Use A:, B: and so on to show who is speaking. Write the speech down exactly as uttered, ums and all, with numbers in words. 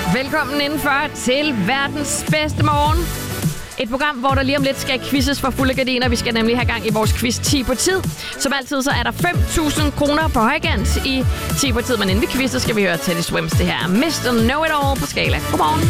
A: Velkommen indenfor til verdens bedste morgen. Et program, hvor der lige om lidt skal quizzes for fulde gardiner. Vi skal nemlig have gang i vores quiz ti på tid. Som altid, så er der fem tusind kroner på højkant i ti på tid. Men inden vi quizzer, skal vi høre Teddy Swims. Det her er mister Know It All på Skala. Godmorgen.